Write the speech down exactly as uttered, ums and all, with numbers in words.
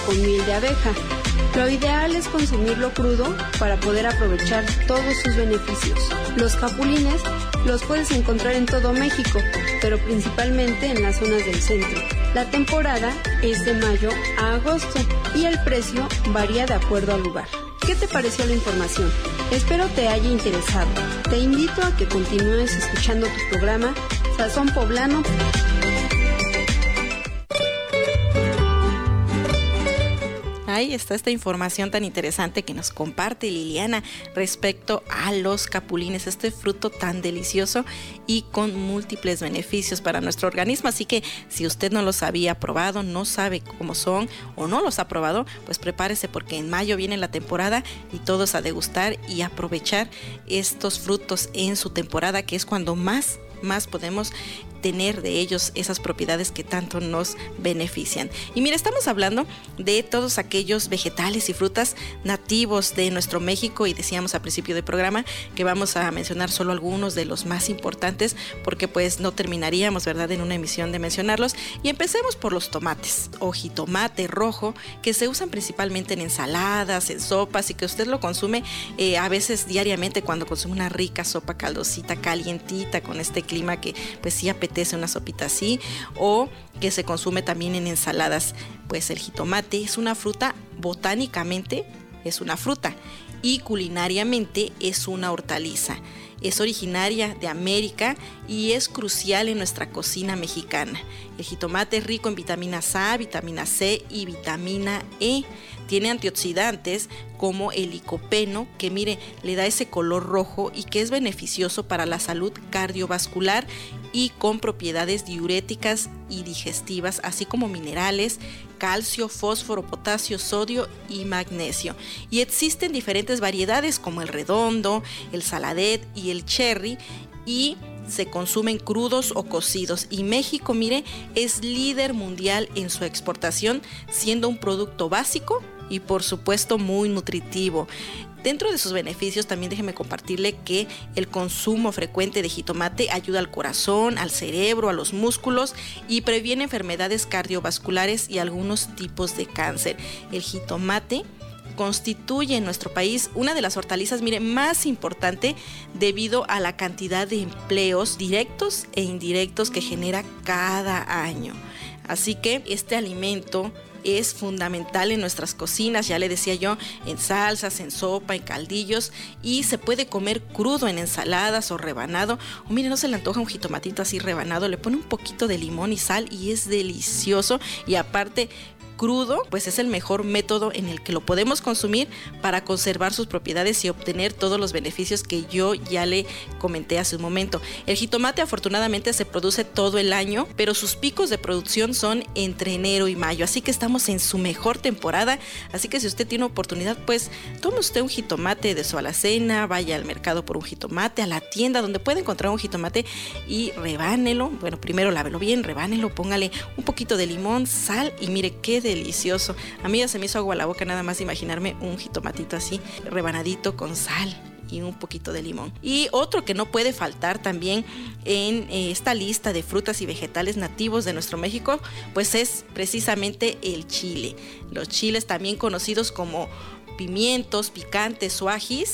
con miel de abeja. Lo ideal es consumirlo crudo para poder aprovechar todos sus beneficios. Los capulines los puedes encontrar en todo México, pero principalmente en las zonas del centro. La temporada es de mayo a agosto y el precio varía de acuerdo al lugar. ¿Qué te pareció la información? Espero te haya interesado. Te invito a que continúes escuchando tu programa Sazón Poblano. Ahí está esta información tan interesante que nos comparte Liliana respecto a los capulines, este fruto tan delicioso y con múltiples beneficios para nuestro organismo. Así que si usted no los había probado, no sabe cómo son o no los ha probado, pues prepárese porque en mayo viene la temporada y todos a degustar y aprovechar estos frutos en su temporada, que es cuando más, más podemos tener de ellos esas propiedades que tanto nos benefician. Y mira, estamos hablando de todos aquellos vegetales y frutas nativos de nuestro México y decíamos al principio del programa que vamos a mencionar solo algunos de los más importantes porque pues no terminaríamos, ¿verdad?, en una emisión de mencionarlos. Y empecemos por los tomates o jitomate rojo, que se usan principalmente en ensaladas, en sopas y que usted lo consume eh, a veces diariamente cuando consume una rica sopa caldosita, calientita, con este clima que pues sí apetece una sopita así, o que se consume también en ensaladas. Pues el jitomate es una fruta, botánicamente es una fruta y culinariamente es una hortaliza. Es originaria de América y es crucial en nuestra cocina mexicana. El jitomate es rico en vitaminas A, vitamina C y vitamina E. Tiene antioxidantes como el licopeno, que mire, le da ese color rojo y que es beneficioso para la salud cardiovascular y con propiedades diuréticas y digestivas, así como minerales, calcio, fósforo, potasio, sodio y magnesio. Y existen diferentes variedades como el redondo, el saladet y el cherry, y se consumen crudos o cocidos. Y México, mire, es líder mundial en su exportación, siendo un producto básico y por supuesto muy nutritivo. Dentro de sus beneficios también déjeme compartirle que el consumo frecuente de jitomate ayuda al corazón, al cerebro, a los músculos y previene enfermedades cardiovasculares y algunos tipos de cáncer. El jitomate constituye en nuestro país una de las hortalizas, mire, más importante debido a la cantidad de empleos directos e indirectos que genera cada año. Así que este alimento es fundamental en nuestras cocinas, ya le decía yo, en salsas, en sopa, en caldillos, y se puede comer crudo en ensaladas o rebanado. O mire, no se le antoja un jitomatito así rebanado, le pone un poquito de limón y sal y es delicioso. Y aparte, crudo, pues es el mejor método en el que lo podemos consumir para conservar sus propiedades y obtener todos los beneficios que yo ya le comenté hace un momento. El jitomate afortunadamente se produce todo el año, pero sus picos de producción son entre enero y mayo, así que estamos en su mejor temporada. Así que si usted tiene oportunidad, pues tome usted un jitomate de su alacena, vaya al mercado por un jitomate, a la tienda donde puede encontrar un jitomate y rebánelo. Bueno, primero lávelo bien, rebánelo, póngale un poquito de limón, sal y mire qué delicioso. A mí ya se me hizo agua a la boca nada más de imaginarme un jitomatito así rebanadito con sal y un poquito de limón. Y otro que no puede faltar también en eh, esta lista de frutas y vegetales nativos de nuestro México, pues es precisamente el chile. Los chiles, también conocidos como pimientos, picantes o ajís,